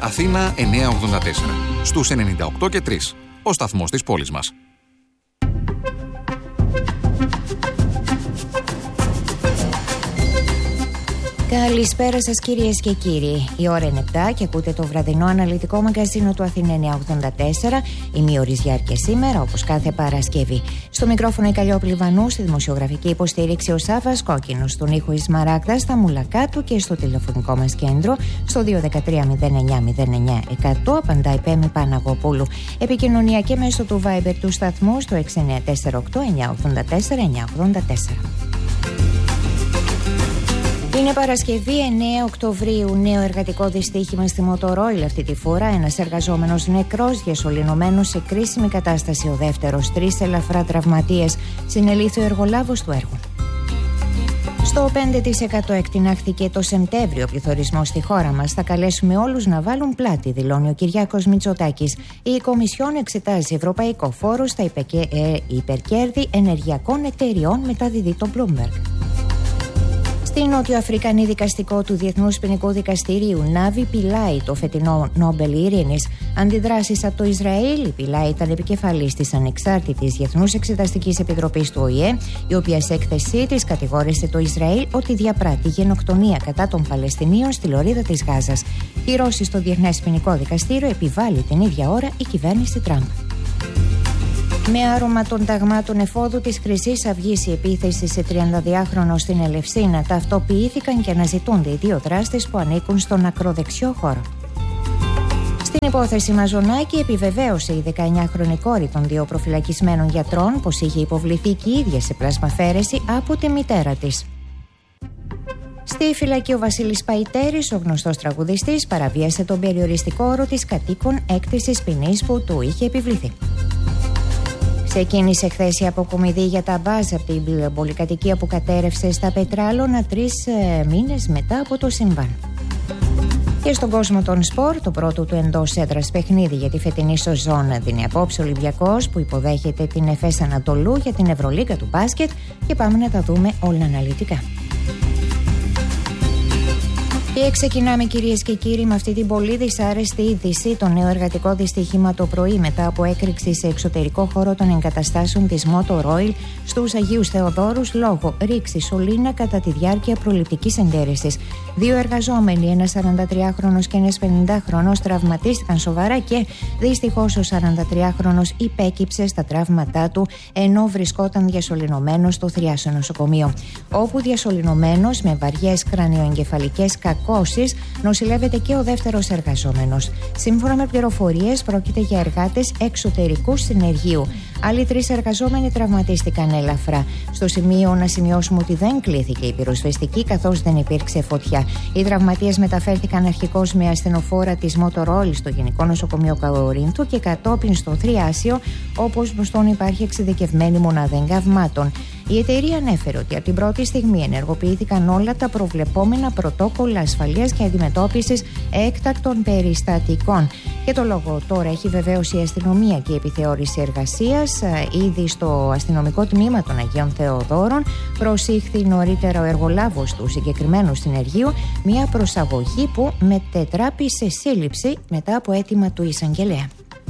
Αθήνα 984. Στους 98 και 3. Ο σταθμός της πόλης μας. Καλησπέρα σας κυρίες και κύριοι. Η ώρα είναι 7 και ακούτε το βραδινό αναλυτικό μαγκαζίνο του Αθήνα 984. Ημιωρής διάρκεια σήμερα, όπως κάθε Παρασκευή. Στο μικρόφωνο η Καλλιόπη Βανού, στη δημοσιογραφική υποστήριξη ο Σάββας Κόκκινος, στον ήχο η Σμαράγδα, στα μουλακά του και στο τηλεφωνικό μας κέντρο στο 213-09-09-100 απαντάει Πέμη Παναγοπούλου. Επικοινωνία και μέσω του Viber του σταθμού στο 6948-984-984. Είναι Παρασκευή 9 Οκτωβρίου, νέο εργατικό δυστύχημα στη Μοτορόιλ αυτή τη φορά. Ένας εργαζόμενος νεκρός, διασωληνωμένος σε κρίσιμη κατάσταση ο δεύτερος, 3 ελαφρά τραυματίες, συνελήφθη ο εργολάβος του έργου. Στο 5% εκτινάχθηκε το Σεπτέμβριο ο πληθωρισμός στη χώρα μας. Θα καλέσουμε όλους να βάλουν πλάτη, δηλώνει ο Κυριάκος Μητσοτάκης. Η Κομισιόν εξετάζει ευρωπαϊκό φόρο στα υπερκέρδη ενεργειακών εταιριών, μεταδίδει το Bloomberg. Στη Νότιο-Αφρικανή δικαστικό του Διεθνούς Ποινικού Δικαστηρίου, Νάβη Πιλάι, το φετινό Νόμπελ Ειρήνης. Αντιδράσεις από το Ισραήλ. Η Πιλάι ήταν επικεφαλής της Ανεξάρτητης Διεθνούς Εξεταστικής Επιτροπής του ΟΗΕ, η οποία σε έκθεσή της κατηγόρησε το Ισραήλ ότι διαπράττει γενοκτονία κατά των Παλαιστινίων στη λωρίδα της Γάζας. Κυρώσεις στο Διεθνές Ποινικό Δικαστήριο επιβάλλει την ίδια ώρα η κυβέρνηση Τραμπ. Με άρωμα των ταγμάτων εφόδου της Χρυσής Αυγής, η επίθεση σε 32χρονο στην Ελευσίνα, ταυτοποιήθηκαν και αναζητούνται οι 2 δράστες που ανήκουν στον ακροδεξιό χώρο. Στην υπόθεση Μαζονάκη, επιβεβαίωσε η 19χρονη κόρη των 2 προφυλακισμένων γιατρών πως είχε υποβληθεί και η ίδια σε πλασμαφαίρεση από τη μητέρα της. Στη φυλακή ο Βασίλης Παϊτέρης, ο γνωστός τραγουδιστής, παραβίασε τον περιοριστικό όρο της κατοίκων έκτησης ποινής που του είχε επιβληθεί. Ξεκίνησε χθες η αποκομιδή για τα μπάζ από την πολυκατοικία που κατέρευσε στα Πετράλωνα 3 μήνες μετά από το συμβάν. Και στον κόσμο των σπορ, το πρώτο του εντός έδρας παιχνίδι για τη φετινή σεζόν δίνει απόψε ο Ολυμπιακός, που υποδέχεται την Εφές Ανατολού για την Ευρωλίγκα του μπάσκετ, και πάμε να τα δούμε όλα αναλυτικά. Και ξεκινάμε κυρίες και κύριοι με αυτή την πολύ δυσάρεστη είδηση. Το νέο εργατικό δυστύχημα το πρωί μετά από έκρηξη σε εξωτερικό χώρο των εγκαταστάσεων της Motoroil στους Αγίους Θεοδόρους λόγω ρήξης σωλήνα κατά τη διάρκεια προληπτικής εντέρεσης. 2 εργαζόμενοι, ένας 43χρονος και ένας 50χρονος, τραυματίστηκαν σοβαρά και δυστυχώς ο 43χρονος υπέκυψε στα τραύματά του ενώ βρισκόταν διασωληνωμένος στο Θριάσιο νοσοκομείο, όπου διασωληνωμένος με βαριές κρανιοεγκεφαλικές κακώσεις νοσηλεύεται και ο δεύτερος εργαζόμενος. Σύμφωνα με πληροφορίες, πρόκειται για εργάτες εξωτερικού συνεργείου. Άλλοι 3 εργαζόμενοι τραυματίστηκαν ελαφρά. Στο σημείο να σημειώσουμε ότι δεν κλήθηκε η πυροσβεστική καθώς δεν υπήρξε φωτιά. Οι τραυματίες μεταφέρθηκαν αρχικώς με ασθενοφόρα της Motoroil στο Γενικό Νοσοκομείο Κορίνθου και κατόπιν στο Θριάσιο, όπως γνωστόν υπάρχει εξειδικευμένη μονάδα εγκαυμάτων. Η εταιρεία ανέφερε ότι από την πρώτη στιγμή ενεργοποιήθηκαν όλα τα προβλεπόμενα πρωτόκολλα ασφαλείας και αντιμετώπισης έκτακτων περιστατικών. Και το λόγο τώρα έχει βεβαίωση η αστυνομία και η επιθεώρηση εργασίας. Ήδη στο αστυνομικό τμήμα των Αγίων Θεοδόρων προσήχθη νωρίτερα ο εργολάβος του συγκεκριμένου συνεργείου, μια προσαγωγή που μετετράπη σε σύλληψη μετά από αίτημα του εισαγγελέα.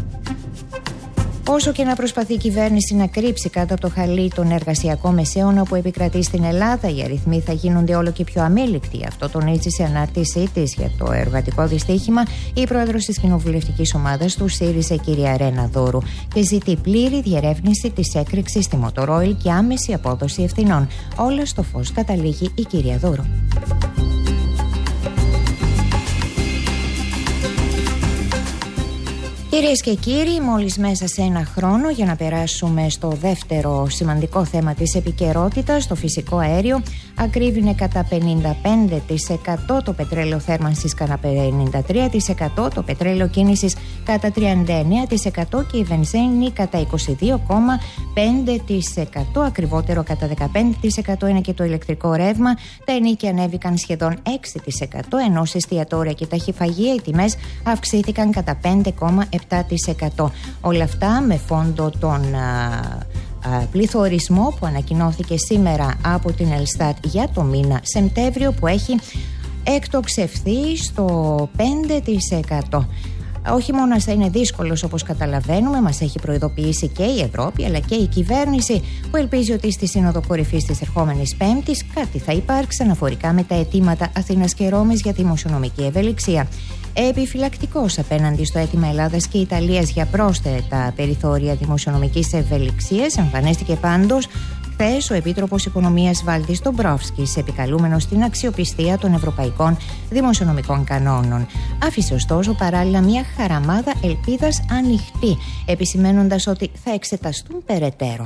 Όσο και να προσπαθεί η κυβέρνηση να κρύψει κάτω από το χαλί τον εργασιακό μεσαίωνα που επικρατεί στην Ελλάδα, οι αριθμοί θα γίνονται όλο και πιο αμήλικτοι. Αυτό τονίζει σε ανάρτησή της για το εργατικό δυστύχημα η πρόεδρος της κοινοβουλευτικής ομάδας του ΣΥΡΙΖΑ, κυρία Ρένα Δούρου, και ζητεί πλήρη διερεύνηση της έκρηξης στη Motoroil και άμεση απόδοση ευθυνών. Όλα στο φως καταλήγει η κυρία Δούρου. Κυρίες και κύριοι, μόλις μέσα σε ένα χρόνο για να περάσουμε στο δεύτερο σημαντικό θέμα της επικαιρότητας, το φυσικό αέριο, ακρίβεινε κατά 55%, το πετρέλαιο θέρμανσης κατά 53%, το πετρέλαιο κίνησης κατά 39% και η βενζίνη κατά 22,5%. Ακριβότερο κατά 15% είναι και το ηλεκτρικό ρεύμα. Τα ενοίκια ανέβηκαν σχεδόν 6%, ενώ σε εστιατόρια και ταχυφαγεία οι τιμές αυξήθηκαν κατά 5,7%. Όλα αυτά με φόντο τον πληθωρισμό που ανακοινώθηκε σήμερα από την Ελστάτ για το μήνα Σεπτέμβριο, που έχει εκτοξευθεί στο 5%. Ο χειμώνας θα είναι δύσκολος, όπως καταλαβαίνουμε, μας έχει προειδοποιήσει και η Ευρώπη αλλά και η κυβέρνηση, που ελπίζει ότι στη Σύνοδο Κορυφής της ερχόμενης Πέμπτης κάτι θα υπάρξει αναφορικά με τα αιτήματα Αθήνας και Ρώμης για δημοσιονομική ευελιξία. Επιφυλακτικός απέναντι στο αίτημα Ελλάδας και Ιταλίας για πρόσθετα περιθώρια δημοσιονομικής ευελιξίας εμφανίστηκε πάντως χθες ο Επίτροπος Οικονομίας Βάλτης Ντομπρόφσκης, επικαλούμενος στην αξιοπιστία των ευρωπαϊκών δημοσιονομικών κανόνων. Άφησε ωστόσο παράλληλα μια χαραμάδα ελπίδας ανοιχτή, επισημαίνοντας ότι θα εξεταστούν περαιτέρω.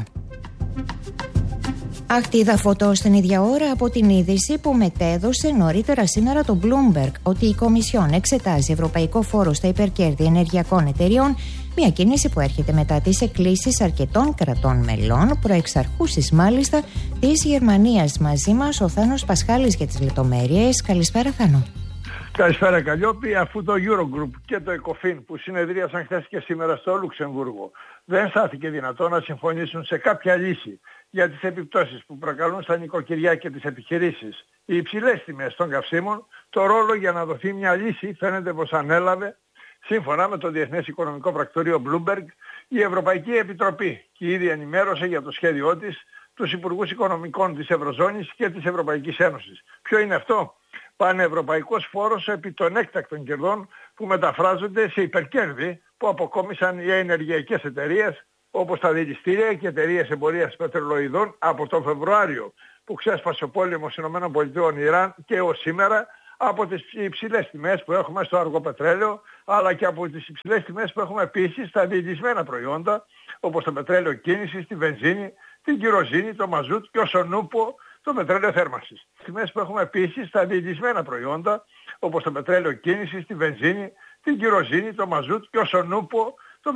Αχτίδα φωτός την ίδια ώρα από την είδηση που μετέδωσε νωρίτερα σήμερα το Bloomberg ότι η Κομισιόν εξετάζει ευρωπαϊκό φόρο στα υπερκέρδη ενεργειακών εταιριών, μια κίνηση που έρχεται μετά τις εκκλήσεις αρκετών κρατών μελών, προεξαρχούσης μάλιστα της Γερμανίας. Μαζί μας ο Θάνος Πασχάλης για τις λεπτομέρειες. Καλησπέρα, Θάνο. Καλησπέρα, Καλλιόπη. Αφού το Eurogroup και το ECOFIN που συνεδρίασαν χθες και σήμερα στο Λουξεμβούργο δεν στάθηκε δυνατό να συμφωνήσουν σε κάποια λύση για τις επιπτώσεις που προκαλούν στα νοικοκυριά και τις επιχειρήσεις οι υψηλές τιμές των καυσίμων, το ρόλο για να δοθεί μια λύση φαίνεται πως ανέλαβε, σύμφωνα με το Διεθνές Οικονομικό Πρακτορείο Bloomberg, η Ευρωπαϊκή Επιτροπή, και ήδη ενημέρωσε για το σχέδιό της τους Υπουργούς Οικονομικών της Ευρωζώνης και της Ευρωπαϊκής Ένωσης. Ποιο είναι αυτό? Πανευρωπαϊκός φόρος επί των έκτακτων κερδών που μεταφράζονται σε υπερκέρδη που αποκόμισαν οι ενεργειακές εταιρείες όπως τα δηληστήρια και εταιρείες εμπορίας πετρελοειδών από τον Φεβρουάριο που ξέσπασε ο πόλεμος ΗΠΑ-Ιράν και ως σήμερα, από τις υψηλές τιμές που έχουμε στο αργοπετρέλαιο, αλλά και από τις υψηλές τιμές που έχουμε επίσης στα διελισμένα προϊόντα όπως το πετρέλαιο κίνησης, τη βενζίνη, την κυροζίνη, το μαζούτ και όσον νούπο το πετρέλαιο θέρμανσης. Τιμές που έχουμε επίσης στα διελισμένα προϊόντα όπως το πετρέλαιο κίνησης, τη βενζίνη, την κυροζίνη, το μαζούτ και όσον νούπο